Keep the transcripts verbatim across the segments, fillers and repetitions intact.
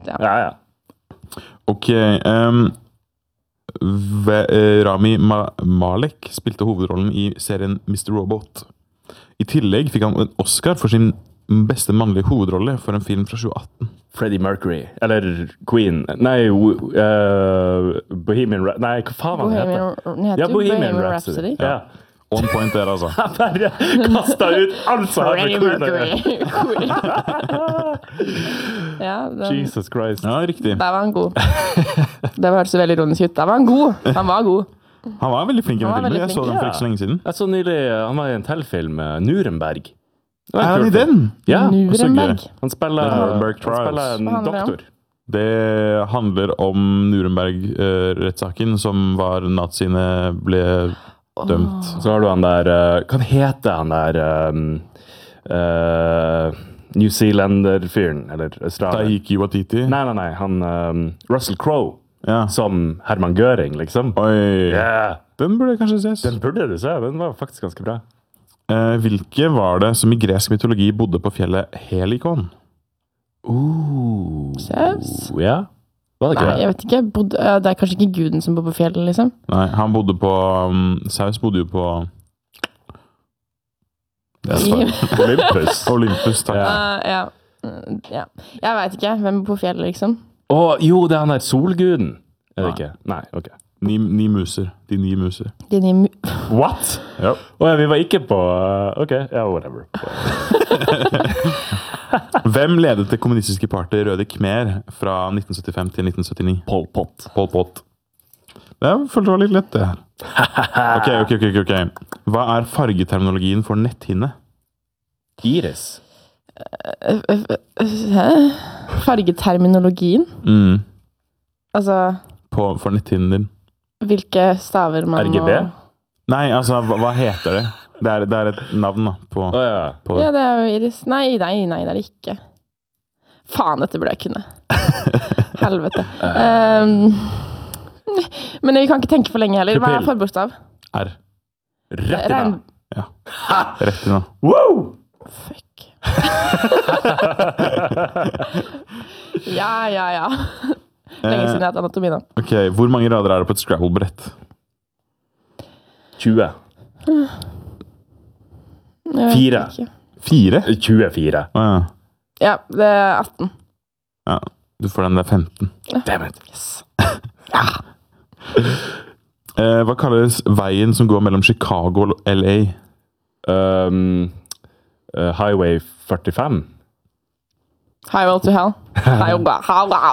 ja. Ja, ja. Ok, um, Ve, uh, Rami Ma Malek spilte hovedrollen i serien mister Robot. I tillegg fikk han en Oscar for sin beste mannlige hovedrolle for en film fra tjue atten. Freddie Mercury, eller Queen. Nei, uh, Bohemian Rhapsody. Nei, hva faen han Bohemian, heter? den heter Ja, jo Bohemian, Bohemian Rhapsody. Rhapsody. Ja. On point der, altså. Jeg bare kastet ut alt som har med Freddie Queen å Mercury. gjøre. Ja, den, Jesus Christ. Ja, riktig. der var han god. Det hørtes jo veldig ironisk ut. Der var han god. Han var god. Han var veldig flink i den Han var filmen. veldig Jeg så flink, den for ja. ikke så lenge siden. Jeg så nylig, han var i en teltfilm, Nuremberg. Det var en Er han kul i film. den? Ja, Nuremberg. han spiller, The Nuremberg han Trials. spiller en Hva handler det om? doktor. Det handler om Nuremberg-rettssaken, som var naziene ble dømt. Så har du han der, uh, hva heter han der um, uh, New Zealander-fyren, eller Australier? Taiki Waititi. Nei, nei, nei, han um, Russell Crowe, Ja. som Hermann Göring, liksom. Oi. Yeah. Den burde kanskje ses. Den burde du se, den var faktisk ganske bra. Eh, hvilke var det som i gresk mytologi bodde på fjellet Helikon? Uh, Zeus? Ja. Var det ikke Nei, det? jeg vet ikke. Bod, ja, det er kanskje ikke guden som bor på fjellet, liksom. Nei, han bodde på um, Saus bodde jo på Det er svaret. Olympus. Olympus, takk. Ja. Uh, ja. Mm, ja. Jeg vet ikke. Hvem bor på fjellet, liksom? Å, jo, det er han der solguden. Er det Nei. ikke? Nei, ok. Ni, ni muser. De ni muser. De ni mu- What? Ja. Å ja, vi var ikke på uh, Ok, ja, whatever. Hvem ledet det kommunistiske partiet Røde Khmer fra nitten syttifem til nitten syttini? Pol Pot. Pol Pot. Det følte jeg var litt lett, det her. Ok, ok, ok, ok. Hva er fargeterminologien for netthinne? Iris. Hæ? Fargeterminologien? Mm. Altså, På, for netthinnen din. hvilke staver man R G B? må... Nei, altså, hva, hva heter det? Det er, det er et navn da, på, Å ja. på Ja, det er jo iris. Nei, nei, nei, det er det ikke. Faen, dette burde jeg kunne. Helvete. Um, men vi kan ikke tenke for lenge heller. Hva er Pupill. forbokstav? R. Rett i Regn... dag. Rett i nå. Wow! Fuck. ja, ja, ja. Lenge siden jeg har hatt anatomi da. Ok, hvor mange rader er det på et Scrabble-brett? tjue. Jeg vet Fire. ikke. Fire? tjuefire. Å ja. Ja, det er atten. Ja, du får den der femten. Damn it. Yes. Eh, hva kalles veien som går mellom Chicago og L A? Um, uh, Highway førtifem. Highway to hell. Highway, highway.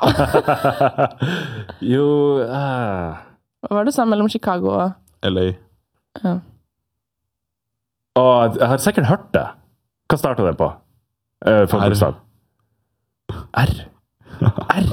Jo uh, Hva var det du sa mellom Chicago og... L A. Ja. Å, jeg har sikkert hørt det. Hva startet det på? Uh, for R. bokstav. R. R.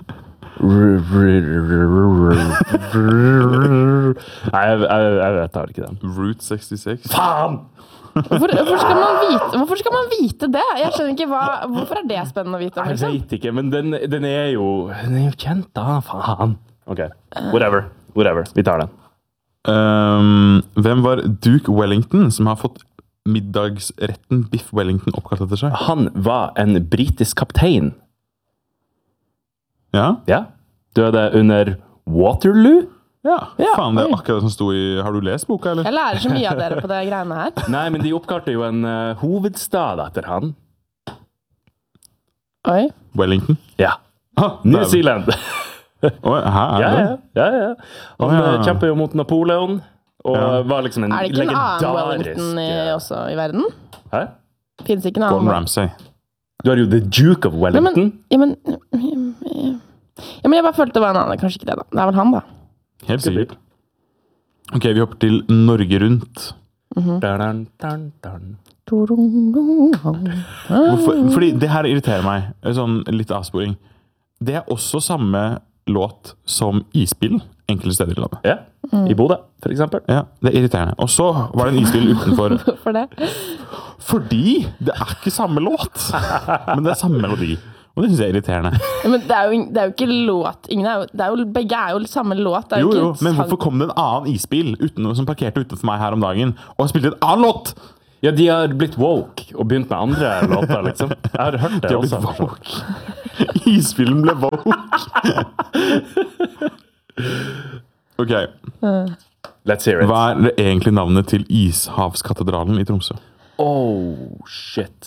Nei, jeg, jeg, jeg vet da ikke den. Route sekstiseks. Faen! Hvorfor, hvorfor, skal man vite, hvorfor skal man vite det? Jeg skjønner ikke hva, hvorfor er det spennende å vite om, Jeg liksom? vet ikke, men den, den er jo Den er jo kjent, da. Faen. Ok, whatever. Whatever. Vi tar den. Um, hvem var Duke Wellington som har fått middagsretten Biff Wellington oppkalt etter seg? Han var en britisk kaptein. Ja? Ja. Døde under Waterloo? Ja, Ja, faen, det er oi. akkurat det som sto i... Har du lest boka, eller? Jeg lærer så mye av dere på det greiene her. Nei, men de oppkalte jo en uh, hovedstad etter han. Oi. Wellington? Ja. Ah, New det er- Zealand. Oi, hæ, er Ja, det? ja, ja, ja. Han Å, ja. eh, kjempet jo mot Napoleon, og Ja. var liksom en Er det ikke en annen legendarisk... Wellington i, eh, også i verden? Hæ? Finnes ikke en Gordon annen? Ramsay. Du har jo The Duke of Ja, Wellington. men, ja, men, ja, men jeg bare følte det var en annen. Kanskje ikke det, da. Det er vel han, da. Helt sikkert. Ok, vi hopper til Norge Rundt. Dun, dun, dun. Hvorfor? Fordi det her irriterer meg. Sånn litt avsporing. Det er også samme låt som Isbilen enkelte steder i landet. Ja, i Bodø, for eksempel. Ja, det er irriterende. Og så var det en isbil utenfor. Hvorfor det? Fordi det er ikke samme låt, men det er samme melodi. Og det synes jeg er irriterende. Ja, men det er, jo, det er jo ikke låt. Ingen er jo, det er jo, begge er jo samme låt. Det er Jo, jo, jo, ikke men sang- hvorfor kom det en annen isbil uten, som parkerte utenfor meg her om dagen og spilte en annen låt? Ja, de har blitt woke og begynt med andre låter, liksom. Jeg har hørt det De har også. blitt woke. Isfilmen ble woke. Ok. Let's hear it. Hva er det egentlig navnet til Ishavskatedralen i Tromsø? Oh, shit.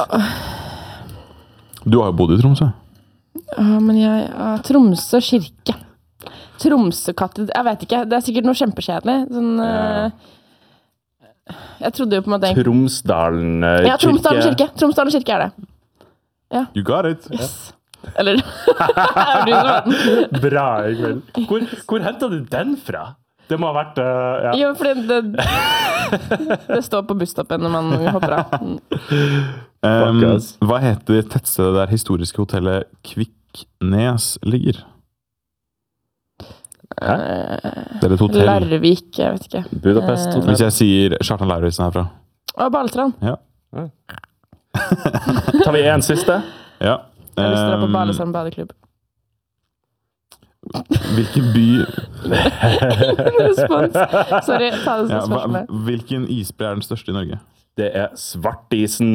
Du har jo bodd i Tromsø. Ja, men jeg ja, Tromsø kirke. Tromsø-katted... Jeg vet ikke. Det er sikkert noe kjempekjedelig. Sånn Ja. eh, Jeg trodde jo på en måte Tromsdalen eh, Ja, Tromsdalen kirke. Tromsdalen kirke er det. You got it. Yes. Eller er du som vet den? Bra, Ingvild. Hvor, hvor hentet du den fra? Det må ha vært uh, ja. Jo, fordi det Det står på busstoppen når man hopper av. Mm. Um, Fuck us. hva heter tettstedet der historiske hotellet Kviknes ligger? Hæ? Det er et hotell. Larvik, jeg vet ikke. Budapest Eh, Hotel. Hvis jeg sier Kjartan Lauritzen herfra. Og Balestrand. Ja. Tar vi en siste? ja. Jeg har lyst til å dra på Um, Balestrand badeklubb. Hvilken by Respons. Sorry, ta det som ja, hva, spørsmål. Hvilken isbre er den største i Norge? Det er Svartisen.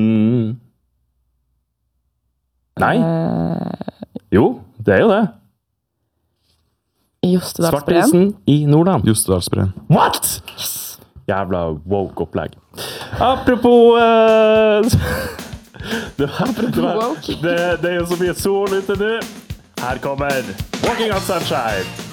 Nei? Eh, Jo, det er jo det. Jostedalsbreen. Svartisen i Nordland. Jostedalsbreen. What?! Jævla woke opplegg. Apropos uh, det, var, det, var, woke. det, det er jo så mye sol ute nå. Her kommer Walking on Sunshine.